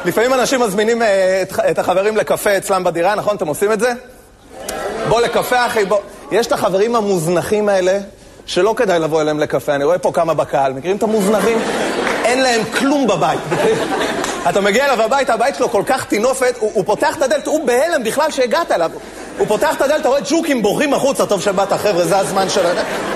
לפעמים אנשים מזמינים את החברים לקפה אצלם בדירה, נכון? אתם עושים את זה? בוא לקפה, אחי, בוא. יש את החברים המוזנחים האלה, שלא כדאי לבוא אליהם לקפה. אני רואה פה כמה בקהל. מכירים את המוזנחים? אין להם כלום בבית. אתה מגיע אליו הביתה, הבית שלו כל כך תינופת, הוא פותח את הדלת, הוא בהלם בכלל שהגעת אליו. הוא פותח את הדלת, אתה רואה ג'וקים בורחים החוצה, טוב שבאת, חבר'ה, זה הזמן שלנו.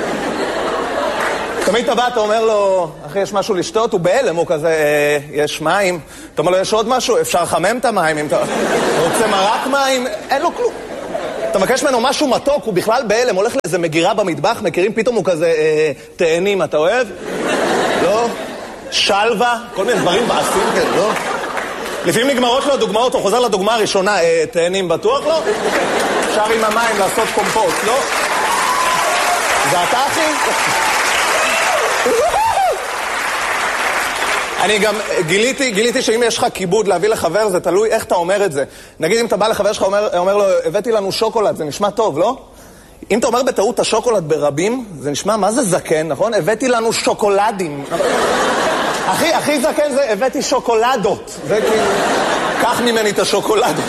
תמיד אתה בא, אתה אומר לו, אחי, יש משהו לשתות? הוא בהלם, הוא כזה, יש מים. אתה אומר לו, יש עוד משהו? אפשר לחמם את המים, אם אתה רוצה מרק מים? אין לו כלום. אתה מבקש ממנו משהו מתוק, הוא בכלל בהלם, הולך לאיזה מגירה במטבח, מכירים, פתאום הוא כזה, תאנים, אתה אוהב? לא? שלווה, כל מיני דברים בעשים כאלה, לא? לפעמים נגמרות לו הדוגמאות, הוא חוזר לדוגמה הראשונה, תאנים בטוח, לא? אפשר עם המים לעשות קומפוסט, לא? זה אתה, אחי? אני גם גיליתי שאם יש לך כיבוד להביא לחבר, זה תלוי איך אתה אומר את זה. נגיד אם אתה בא לחבר שלך, אומר לו, הבאתי לנו שוקולד, זה נשמע טוב, לא? אם אתה אומר בטעות השוקולד ברבים, זה נשמע מה זה זקן, נכון? הבאתי לנו שוקולדים. הכי זקן זה הבאתי שוקולדות. זה כאילו, קח ממני את השוקולדות.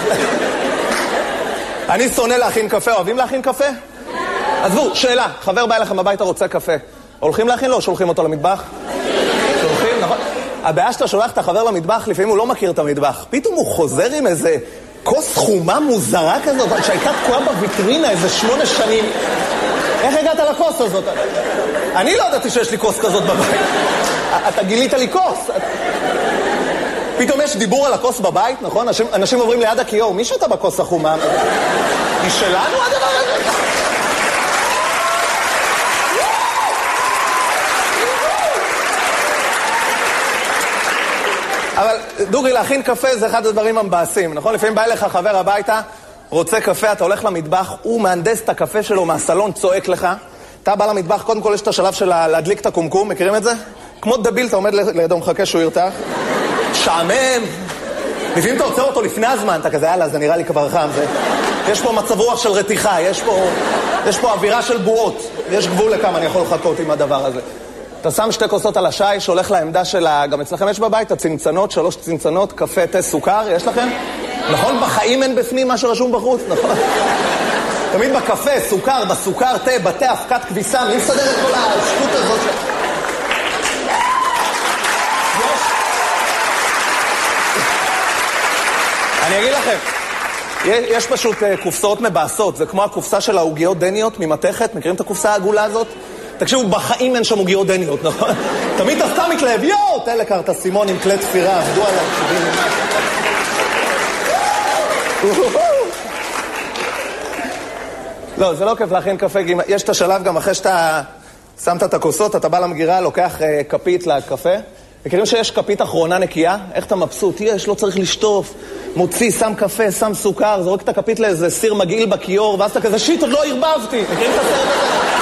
אני שונא להכין קפה, אוהבים להכין קפה? עזבו, שאלה, חבר בא אליכם הביתה רוצה קפה. הולכים להכין לו או שולחים אותו למטבח? שולחים, נכון? הבעיה שאתה שולח את החבר למטבח, לפעמים הוא לא מכיר את המטבח. פתאום הוא חוזר עם איזה כוס חומה מוזרה כזאת, שהייתה תקועה בוויטרינה איזה 8 שנים. איך הגעת לכוס הזאת? אני לא ידעתי שיש לי כוס כזאת בבית. אתה גילית לי כוס. פתאום יש דיבור על הכוס בבית, נכון? אנשים עוברים ליד הכיור, מי שאתה בכוס החומה? היא שלנו הדבר הזה? אבל דוגרי, להכין קפה זה אחד הדברים המבאסים, נכון? לפעמים בא אליך חבר הביתה, רוצה קפה, אתה הולך למטבח, הוא מהנדס את הקפה שלו מהסלון, צועק לך. אתה בא למטבח, קודם כל יש את השלב של להדליק את הקומקום, מכירים את זה? כמו דביל, אתה עומד לידו, מחכה שהוא ירתח. שעמם. לפעמים אתה עוצר אותו לפני הזמן, אתה כזה, יאללה, זה נראה לי כבר חם. יש פה מצב רוח של רתיחה, יש פה אווירה של בועות. יש גבול לכמה אני יכול לחכות עם הדבר הזה. אתה שם 2 כוסות על השי, שהולך לעמדה שלה, גם אצלכם יש בבית, הצנצנות, 3 צנצנות, קפה, תה, סוכר, יש לכם? נכון, בחיים אין בפנים מה שרשום בחוץ, נכון? תמיד בקפה, סוכר, בסוכר, תה, בתה, הפקת כביסה, מי מסדר את כל השטות הזאת? אני אגיד לכם, יש פשוט קופסאות מבאסות, זה כמו הקופסה של העוגיות דניות ממתכת, מכירים את הקופסה העגולה הזאת? תקשיבו, בחיים אין שם עוגיות דניות, נכון? תמיד אתה סתם מתלהב, יואו, תן לקרת סימון עם כלי תפירה, עבדו עליו. לא, זה לא כיף להכין קפה, יש את השלב גם אחרי שאתה שמת את הכוסות, אתה בא למגירה, לוקח כפית לקפה, מכירים שיש כפית אחרונה נקייה? איך אתה מבסוט? יש, לא צריך לשטוף, מוציא, שם קפה, שם סוכר, זורק את הכפית לאיזה סיר מגעיל בכיור, ואז אתה כזה, שיט, עוד לא הרבבתי. מכירים את הסרט הזה?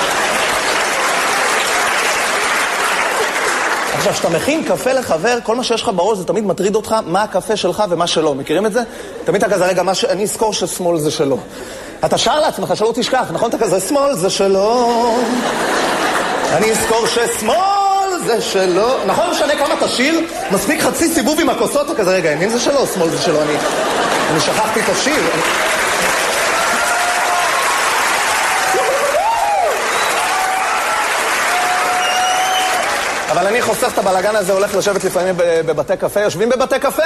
עכשיו, כשאתה מכין קפה לחבר, כל מה שיש לך בראש זה תמיד מטריד אותך מה הקפה שלך ומה שלא. מכירים את זה? תמיד אתה כזה, רגע, אני אזכור ששמאל זה שלו. אתה שר לעצמך שלא תשכח, נכון? אתה כזה, שמאל זה שלו. אני אזכור ששמאל זה שלו. נכון, משנה כמה תשיר? מספיק חצי סיבוב עם הכוסות, אתה כזה, רגע, ימין זה שלו, שמאל זה שלו. אני שכחתי את השיר. אבל אני חוסך את הבלגן הזה, הולך לשבת לפעמים בבתי קפה. יושבים בבתי קפה?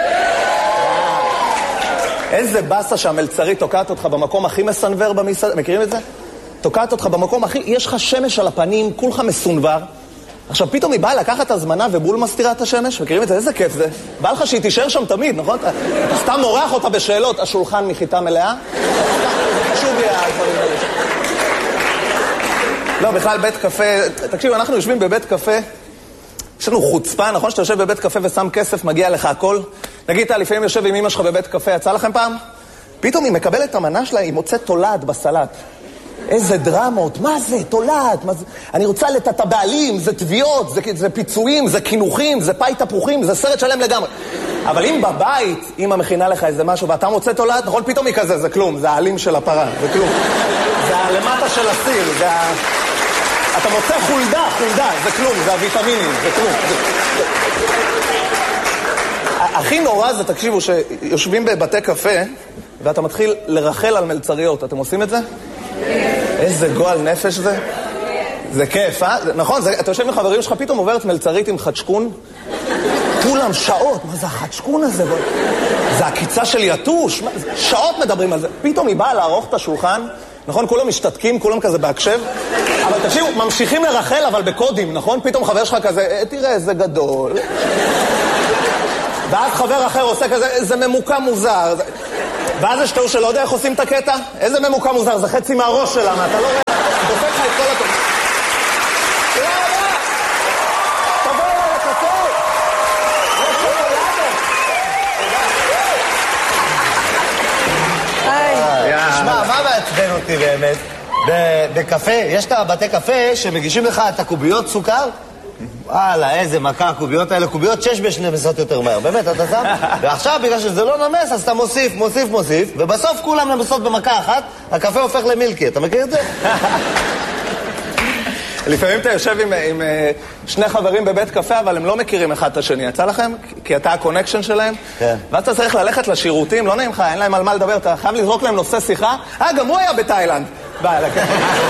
איזה בסה שהמלצרית תוקעת אותך במקום הכי מסנבר במסעדה. מכירים את זה? תוקעת אותך במקום הכי... יש לך שמש על הפנים, כולך מסונבר. עכשיו פתאום היא באה לקחת את הזמנה ובול מסתירה את השמש. מכירים את זה? איזה כיף זה. בא לך שהיא תישאר שם תמיד, נכון? אתה סתם מורח אותה בשאלות. השולחן מחיטה מלאה? זה חשוב לי הדברים האלה. לא, בכלל בית קפה, תקשיבו, אנחנו יושבים בבית קפה, יש לנו חוצפה, נכון? שאתה יושב בבית קפה ושם כסף, מגיע לך הכל. נגיד, אתה לפעמים יושב עם אמא שלך בבית קפה, יצא לכם פעם? פתאום היא מקבלת את המנה שלה, היא מוצאת תולעת בסלט. איזה דרמות, מה זה? תולעת, מה זה? אני רוצה את הבעלים, זה תביעות, זה פיצויים, זה כינוכים, זה פאי תפוחים, זה סרט שלם לגמרי. אבל אם בבית, אמא מכינה לך איזה משהו, ואתה מוצא תולעת, נכון? פתאום היא כזה, זה כלום, זה העלים של הפרה, זה כלום. זה הלמטה של הסיר, זה אתה מוצא חולדה, זה כלום, זה הוויטמינים, זה כלום. הכי נורא זה, תקשיבו, שיושבים בבתי קפה, ואתה מתחיל לרחל על מלצריות. אתם עושים את זה? איזה גועל נפש זה. זה כיף, אה? נכון, אתה יושב עם חברים שלך, פתאום עוברת מלצרית עם חדשקון. כולם שעות, מה זה החדשקון הזה? זה הקיצה של יתוש. שעות מדברים על זה. פתאום היא באה לערוך את השולחן, נכון? כולם משתתקים, כולם כזה בהקשב. אבל תקשיבו, ממשיכים לרחל, אבל בקודים, נכון? פתאום חבר שלך כזה, תראה איזה גדול. ואז חבר אחר עושה כזה, איזה ממוקם מוזר. ואז יש תיאור שלא יודע איך עושים את הקטע? איזה ממוקם מוזר, זה חצי מהראש שלנו, אתה לא רואה? דופק לך את כל הטוב. תראה רבה! תבוא אליי לקצור! יש שוקולדה! תשמע, מה מעצבן אותי באמת? בקפה, יש את הבתי קפה שמגישים לך את הקוביות סוכר? וואלה, איזה מכה, הקוביות האלה, קוביות 6 נמסות יותר מהר, באמת, אתה שם? ועכשיו, בגלל שזה לא נמס, אז אתה מוסיף, ובסוף כולם נמסות במכה אחת, הקפה הופך למילקי, אתה מכיר את זה? לפעמים אתה יושב עם שני חברים בבית קפה, אבל הם לא מכירים אחד את השני. יצא לכם? כי אתה הקונקשן שלהם? כן. ואז אתה צריך ללכת לשירותים, לא נעים לך, אין להם על מה לדבר, אתה חייב לזרוק להם נושא שיחה. גם הוא היה בתאילנד. ביי, לקח.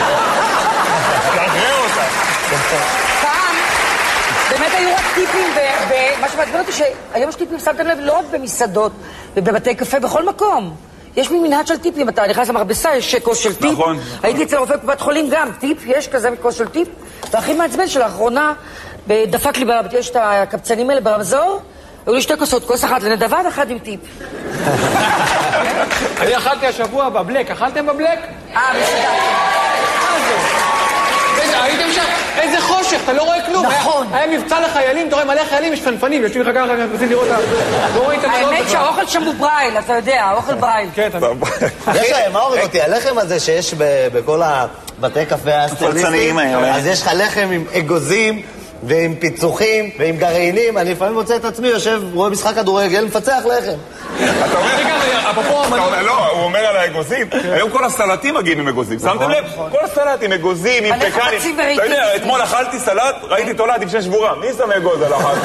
פעם, באמת היו רק טיפים, ומה שמעצבן אותי שהיום יש טיפים, שמתם לב, לא רק במסעדות ובבתי קפה, בכל מקום. יש מנהג של טיפים, אתה נכנס למרבסה, יש כוס של טיפ. נכון. הייתי אצל רופא קופת חולים גם, טיפ, יש כזה כוס של טיפ. והכי מעצבן שלאחרונה, דפק לי, יש את הקבצנים האלה ברמזור, היו לי 2 כוסות, כוס אחת לנדבה ואחת עם טיפ. אני אכלתי השבוע בבלק, אכלתם בבלק? בסדר. מה זה? הייתם שם, איזה חושך, אתה לא רואה כלום. נכון. היה מבצע לחיילים, אתה רואה מלא חיילים, יש פנפנים, יושבים לך ככה, רוצים לראות, לא רואים את המנות. האמת שהאוכל שם הוא ברייל, אתה יודע, האוכל ברייל. כן, אתה יודע. יש להם, מה הוריד אותי? הלחם הזה שיש בכל הבתי קפה הסטרליסטים, אז יש לך לחם עם אגוזים ועם פיצוחים ועם גרעינים. אני לפעמים מוצא את עצמי, יושב, רואה משחק כדורגל, מפצח לחם. אתה אומר, אפרופו המנות. לא, הוא אומר על האגוזים. היום כל הסלטים מגיעים עם אגוזים. שמתם לב? כל הסלט עם אגוזים, עם פקנים. אתה יודע, אתמול אכלתי סלט, ראיתי תולעת עם 6 שבורה. מי שם אגוז על אחת?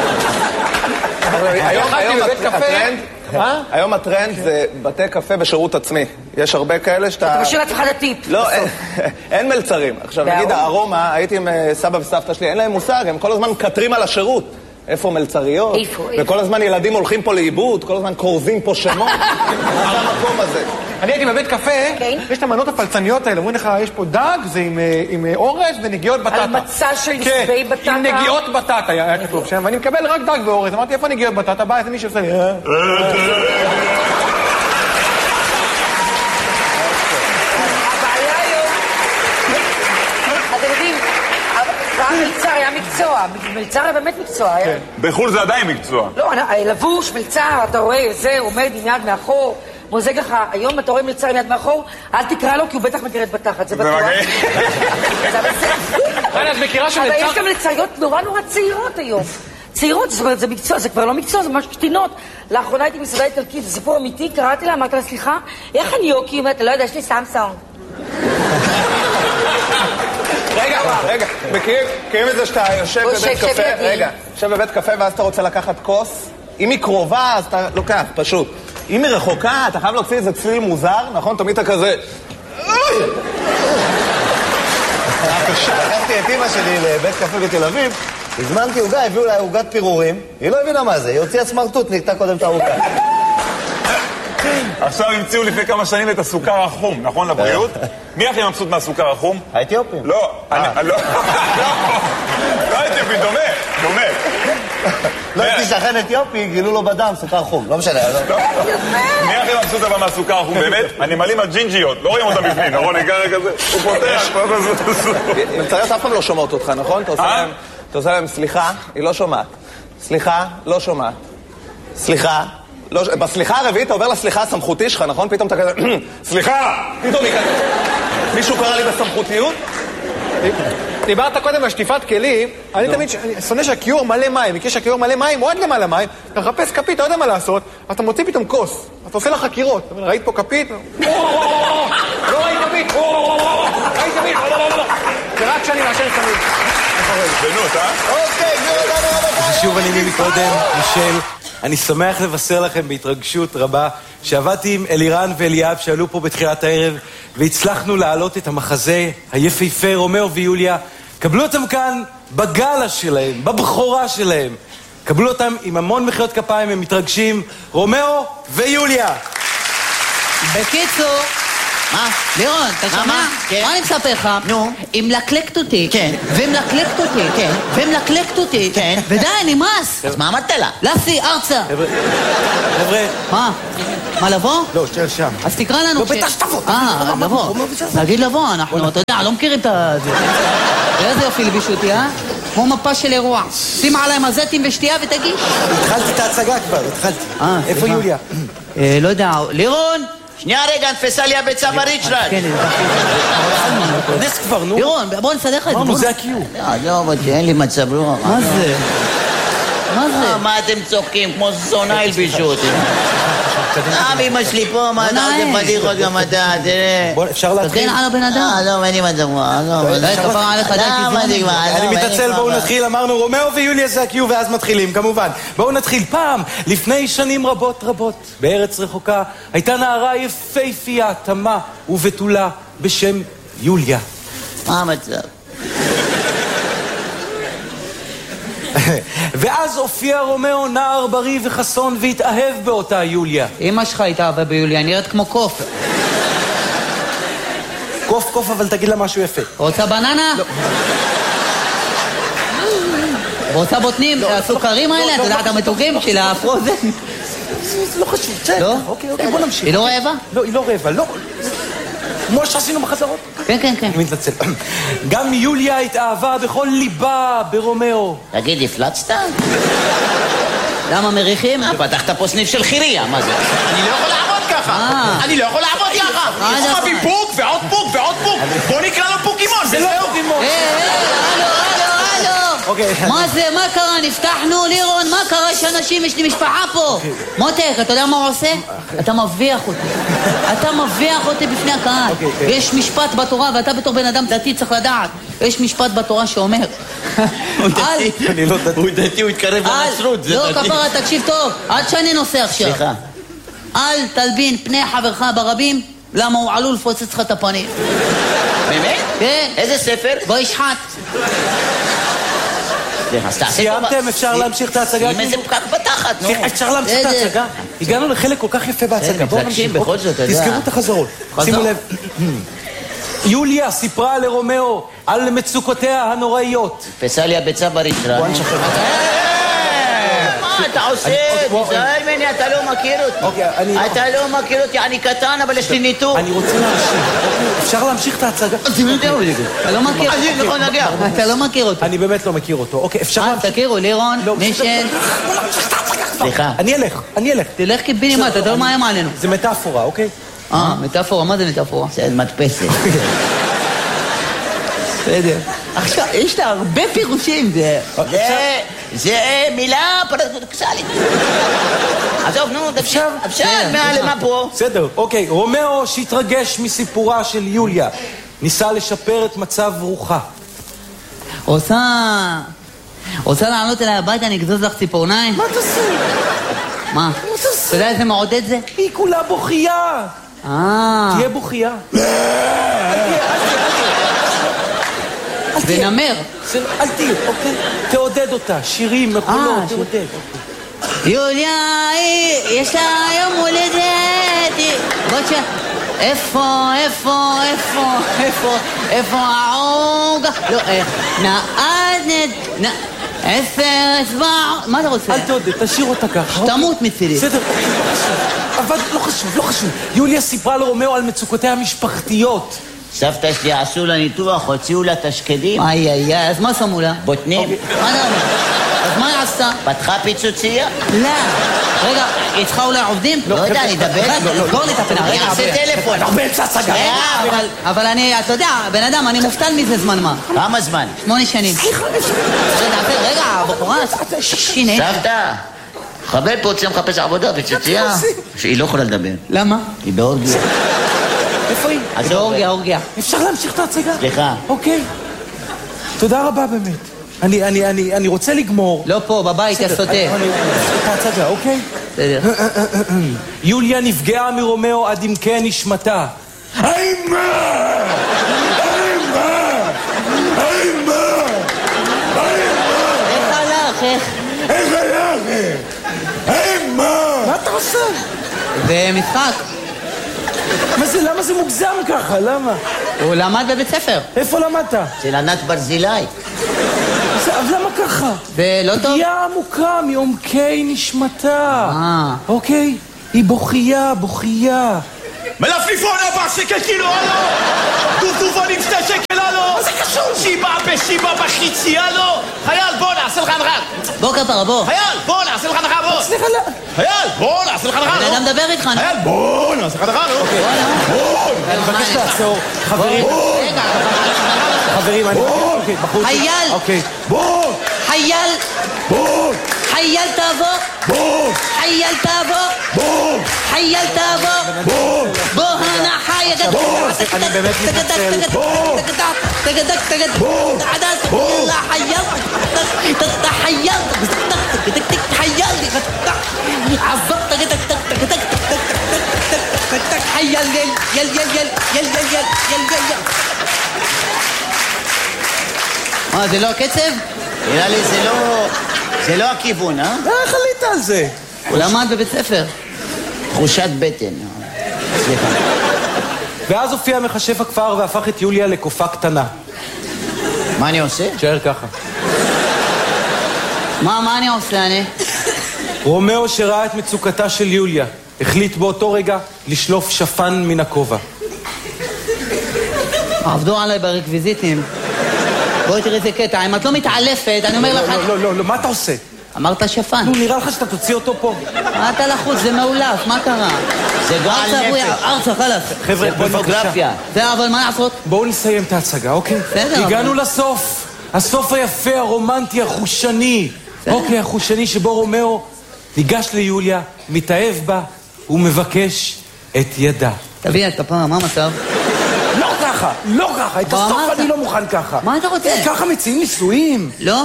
היום הטרנד זה בתי קפה בשירות עצמי. יש הרבה כאלה שאתה... אתה משאיר לעצמך לטיפ. לא, אין מלצרים. עכשיו נגיד הארומה, הייתי עם סבא וסבתא שלי, אין להם מושג, הם כל הזמן מקטרים על השירות. איפה מלצריות? וכל הזמן ילדים הולכים פה לאיבוד, כל הזמן קורזים פה שמות. מה זה המקום הזה? אני הייתי בבית קפה, יש את המנות הפלצניות האלה, אומרים לך, יש פה דג, זה עם אורז ונגיעות בטטה. על מצע של נסבי בטטה. עם נגיעות בטטה היה כתוב שם, ואני מקבל רק דג ואורז. אמרתי, איפה נגיעות בטטה? בא איזה מישהו עושה לי... הבעיה היום... אתם יודעים, פעם מלצר היה מקצוע, מלצר היה באמת מקצוע. בחו"ל זה עדיין מקצוע. לא, לבוש, מלצר, אתה רואה, זה עומד עם יד מאחור, מוזג לך, היום אתה רואה מלצר עם יד מאחור, אל תקרא לו כי הוא בטח מגרד בתחת, זה בטוח. את מכירה שמלצר... אבל יש גם לצריות נורא צעירות היום. צעירות, זאת אומרת, זה מקצוע, זה כבר לא מקצוע, זה ממש קטינות. לאחרונה הייתי מסעדה איטלקית, זה סיפור אמיתי, קראתי לה, אמרתי לה, סליחה, איך אני יוקי? אומרת, לא יודע, יש לי סמסונג. רגע, מכירים את זה שאתה יושב בבית קפה, יושב בבית קפה ואז אתה רוצה לקחת כוס? אם היא קרובה, אז אתה לוקח, פשוט. אם היא רחוקה, אתה חייב להוציא איזה צליל מוזר, נכון? תמיד אתה כזה... לקחתי את אמא שלי לבית קפה בתל אביב, הזמנתי עוגה, הביאו לה עוגת פירורים, היא לא הבינה מה זה, היא הוציאה סמרטוט, נקטה קודם את העוגה. עכשיו המציאו לפני כמה שנים את הסוכר החום, נכון לבריאות? מי הכי מבסוט מהסוכר החום? האתיופים. לא, לא האתיופים, דומה. לא הייתי שכן אתיופי, גילו לו בדם סוכר חום, לא משנה. מי הכי מבסוט אבל מהסוכר החום? באמת, הנמלים הג'ינג'יות, לא רואים אותם בפנים, נכון? נגע כזה, הוא פותח. מלצריות אף פעם לא שומעות אותך, נכון? אתה עושה להם סליחה, היא לא שומעת. סליחה, לא שומעת. סליחה. בסליחה הרביעית אתה עובר לסליחה הסמכותי שלך, נכון? פתאום אתה כזה, סליחה! פתאום היא כזה. מישהו קרא לי בסמכותיות? דיברת קודם על שטיפת כלים, אני תמיד שונא שהכיור מלא מים, מכיר שהכיור מלא מים, עוד למעלה מים, אתה מחפש כפית, אתה יודע מה לעשות, אז אתה מוציא פתאום כוס, אתה עושה לה חקירות, אתה אומר, ראית פה כפית? לא ראית כפית, ראית כפית, זה רק שאני מאשר תמיד. בנות, אוקיי, שוב אני מקודם, מישל, אני שמח לבשר לכם בהתרגשות רבה שעבדתי עם אלירן ואליאב שעלו פה בתחילת הערב והצלחנו להעלות את המחזה היפהפה רומאו ויוליה. קבלו אותם כאן בגלה שלהם, בבחורה שלהם. קבלו אותם עם המון מחיאות כפיים, הם מתרגשים. רומאו ויוליה. בקיצור, מה? לירון, אתה שומע? מה אני מספר לך? נו. היא מלקלקת אותי. כן. ומלקלקת אותי. כן. ומלקלקת אותי. כן. ודי, נמאס. אז מה אמרת לה? לפי, ארצה. חבר'ה. מה? מה, לבוא? לא, תשאר שם. אז תקרא לנו. לא, בטח שתבוא. לבוא. נגיד לבוא, אנחנו, אתה יודע, לא מכירים את זה. איזה יופי לבישו אותי, כמו מפה של אירוע. שים עליי מזטים ושתייה ותגיש. התחלתי את ההצגה כבר, התחלתי. איפה יוליה? לא יודע, לירון! שנייה רגע, נתפסה לי הביצה בריצ'רד. כן, נס כבר, נו. לירון, בוא נסדר לך את זה. אמרנו, זה הקיום. לא, אין לי מצב רוח. מה זה? מה זה? מה אתם צוחקים? כמו זונה הלבישו אותי. אמא שלי פה, מה אתה עושה פדיחות גם אתה, תראה. בוא, אפשר להתחיל? תגן על הבן אדם. לא, אין לי מצב רוח. אני מתעצל, בואו נתחיל. אמרנו, רומאו ויוליה זה הקיום, ואז מתחילים, כמובן. בואו נתחיל. פעם, לפני שנים רבות רבות, בארץ רחוקה, הייתה נערה יפהפייה, תמה ובתולה בשם יוליה. מה המצב? ואז הופיע רומאו נער בריא וחסון והתאהב באותה יוליה. אמא שלך התאהבה ביוליה, נראית כמו קוף. קוף, אבל תגיד לה משהו יפה. רוצה בננה? לא. רוצה בוטנים? הסוכרים האלה? אתה יודע את המתוקים של הפרוזן? זה לא חשוב, בסדר. אוקיי, בוא נמשיך. היא לא רעבה? לא, היא לא רעבה, לא. כמו שעשינו בחזרות. כן. אני מתנצל. גם יוליה התאהבה בכל ליבה ברומאו. תגיד, הפלצת? למה מריחים? פתחת פה סניף של חיריה, מה זה? אני לא יכול לעבוד ככה! אני לא יכול לעבוד ככה! הוא מביא פוק ועוד פוק ועוד פוק! בוא נקרא לו פוקימון! זה לא פוקימון! הלו! מה זה? מה קרה? נפתחנו, לירון? מה קרה שאנשים, יש לי משפחה פה? מותק, אתה יודע מה הוא עושה? אתה מביח אותי בפני הקהל. יש משפט בתורה, ואתה בתור בן אדם דתי צריך לדעת. יש משפט בתורה שאומר הוא דתי, הוא התקרב לנצרות, זה לא, דתי. כפרה, תקשיב טוב, עד שאני נוסע עכשיו. סליחה. אל תלבין פני חברך ברבים, למה הוא עלול לפוצץ לך את הפנים. באמת? כן. איזה ספר? בוא ישחט. סיימתם? אפשר להמשיך את ההצגה? עם איזה פקק בתחת, נו. אפשר להמשיך את ההצגה? הגענו לחלק כל כך יפה בהצגה. בואו נמשיך. בכל זאת, אתה יודע. תזכרו את החזרות. שימו לב. יוליה סיפרה לרומאו על מצוקותיה הנוראיות. פסה לי הביצה בריצ'רד. בוא נשחרר. מה אתה עושה? תיזהר ממני, אתה לא מכיר אותי. אתה לא מכיר אותי, אני קטן, אבל יש לי ניתוק. אני רוצה להמשיך. אפשר להמשיך את ההצגה? אתה לא מכיר אותו. אתה לא מכיר אותו. אני באמת לא מכיר אותו. אוקיי, אפשר להמשיך. תכירו, לירון, מישל. סליחה. אני אלך. תלך קיבינימט, אתה לא מאיים עלינו. זה מטאפורה, אוקיי? מטאפורה, מה זה מטאפורה? זה מדפסת. בסדר. עכשיו, יש לה הרבה פירושים, זה מילה פרדוקסלית. עזוב, נו, אפשר, מה פה? בסדר, אוקיי. רומאו שהתרגש מסיפורה של יוליה, ניסה לשפר את מצב רוחה. רוצה לעלות אליי הביתה, אני אגזוז לך ציפורניים? מה תעשו? מה? אתה יודע איזה מעודד זה? היא כולה בוכייה. תהיה בוכייה. ונמר. אל תהיה, אוקיי? תעודד אותה, שירים, מחולות, תעודד. יוליה, יש לה יום הולדת. איפה העוגה? לא, נעדנת, 10 אצבעות. מה אתה רוצה? אל תעודד, תשאיר אותה ככה. שתמות מצידי. בסדר, אבל לא חשוב. יוליה סיפרה לרומאו על מצוקותיה המשפחתיות. סבתא שלי עשו לה ניתוח, הוציאו לה תשקדים. אז מה שמו לה? בוטנים. מה אתה אומר? אז מה היא עשתה? פתחה פיצוצייה? לא. רגע, היא צריכה אולי עובדים? לא יודע, אני אדבר. לא לי את הפנה. אני אעשה טלפון. באמצע הצגה. אבל אני, אתה יודע, בן אדם, אני מופתל מזה זמן מה. כמה זמן? 8 שנים. רגע, הבחורה, שיני. סבתא, חבל פה הוציאה מחפש עבודה, פיצוצייה. שהיא לא יכולה לדבר. למה? היא באורגיה. איפה היא? אורגיה. אפשר להמשיך את ההצגה? סליחה. אוקיי. תודה רבה באמת. אני רוצה לגמור. לא פה, בבית, יא סוטה. תעצה, אוקיי? בסדר. יוליה נפגעה מרומאו עד עמקי נשמתה. איך מה אתה עושה? זה משחק. למה זה מוגזם ככה? למה? הוא למד בבית ספר. איפה למדת? של ענת ברזילי. אז למה ככה? זה לא טוב? פגיעה עמוקה מעומקי נשמתה. אוקיי? היא בוכייה. מלפליפון 4 שקל קילו, הלו! דובדובונים 2 שקל, הלו! מה זה קשור? שיבה בחיצי, הלו! חייל, בוא נעשה לך הנחה! בוא כפרה, בוא. חייל, בוא נעשה לך הנחה, בוא! סליחה, חייל, בוא נעשה לך הנחה, אני מדבר איתך, חייל, בוא נעשה לך הנחה, אני מבקש לעצור. חברים, אני... אוקיי, בחוץ. חייל! אוקיי. חייל! חייל תעבור! חייל תעבור! חייל תעבור! בוא הנה חי הגדול! אני באמת מתנצל. מה, זה לא הקצב? נראה לי זה לא הכיוון, אה? איך עלית על זה? הוא למד בבית ספר. תחושת בטן. סליחה. ואז הופיע מחשב הכפר והפך את יוליה לקופה קטנה. מה אני עושה? תשאר ככה. מה אני עושה, אני? רומאו שראה את מצוקתה של יוליה החליט באותו רגע לשלוף שפן מן הכובע. עבדו עליי ברקוויזיטים. בואי תראי איזה קטע, אם את לא מתעלפת, אני אומר לך... לא, מה אתה עושה? אמרת שפן. נו, נראה לך שאתה תוציא אותו פה. מה אתה לחוץ? זה מעולף, מה קרה? זה גועל נפש. ארצה, חלף. חבר'ה, זה פורנוגרפיה. זה, אבל מה לעשות? בואו נסיים את ההצגה, אוקיי? בסדר. הגענו לסוף. הסוף היפה, הרומנטי, החושני. אוקיי, החושני שבו רומאו ניגש ליוליה, מתאהב בה, ומבקש את ידה. תביא את הפעם, מה המצב? לא ככה, את הסוף אני לא מוכן ככה. מה אתה רוצה? ככה מציעים נישואים. לא?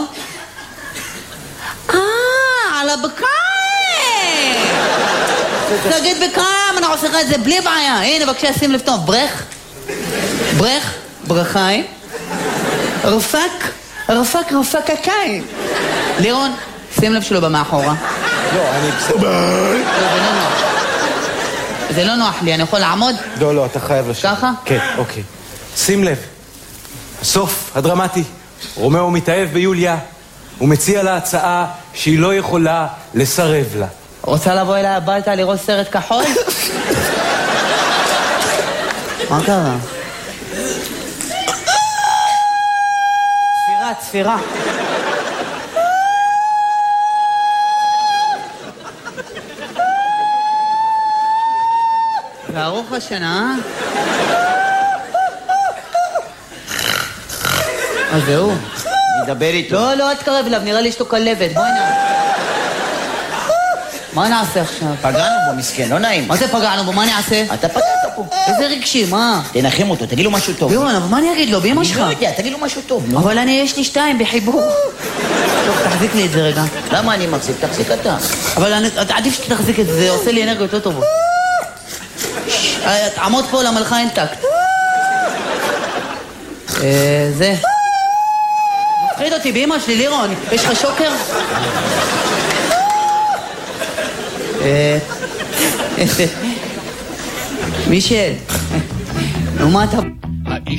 על הבקיים! תגיד בקיים, אני עושה לך את זה בלי בעיה. הנה, בבקשה, שים לב טוב. ברכיים. רפק הקיים. לירון, שים לב שלו במאחורה. לא, אני בסדר. זה לא נוח לי, אני יכול לעמוד? לא, אתה חייב לשם. ככה? כן, אוקיי. שים לב, הסוף הדרמטי, רומאו מתאהב ביוליה, הוא מציע לה הצעה שהיא לא יכולה לסרב לה. רוצה לבוא אליי הביתה לראות סרט כחול? מה קרה? צפירה. וארוך השנה, אז זהו. נדבר איתו. לא, אל תקרב אליו, נראה לי יש לו כלבת. בואי נע. מה נעשה עכשיו? פגענו בו, מסכן, לא נעים. מה זה פגענו בו? מה אני אעשה? אתה פגעת פה. איזה רגשי, מה? תנחם אותו, תגיד לו משהו טוב. לירון, אבל מה אני אגיד לו? באמא שלך. אני לא יודע, תגיד לו משהו טוב. אבל יש לי 2 בחיבור. טוב, תחזיק לי את זה רגע. למה אני מחזיק? תחזיק אתה. אבל עדיף שתחזיק את זה, זה עושה לי אנרגיות יותר טובות. עמוד פה למה לך אין טקט. זה. מפחיד אותי באמא שלי, לירון. יש לך שוקר? מישל. נו, מה אתה...